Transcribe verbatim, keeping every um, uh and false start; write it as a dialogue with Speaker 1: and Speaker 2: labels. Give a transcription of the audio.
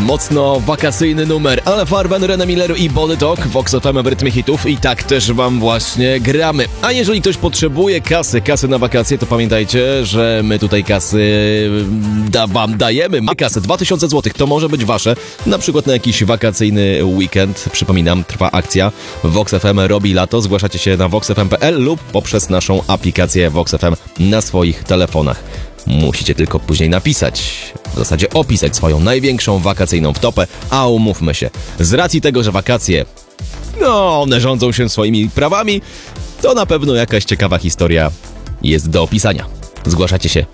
Speaker 1: Mocno wakacyjny numer. Ale Farben, René Miller i Body Talk, Vox F M w rytmie hitów i tak też wam właśnie gramy. A jeżeli ktoś potrzebuje kasy, kasy na wakacje, to pamiętajcie, że my tutaj kasy da, wam dajemy. Ma kasę, dwa tysiące złotych, to może być wasze. Na przykład na jakiś wakacyjny weekend. Przypominam, trwa akcja Vox F M robi lato. Zgłaszacie się na vox f m kropka p l lub poprzez naszą aplikację Vox F M na swoich telefonach. Musicie tylko później napisać, w zasadzie opisać swoją największą wakacyjną wtopę, a umówmy się, z racji tego, że wakacje, no one rządzą się swoimi prawami, to na pewno jakaś ciekawa historia jest do opisania. Zgłaszacie się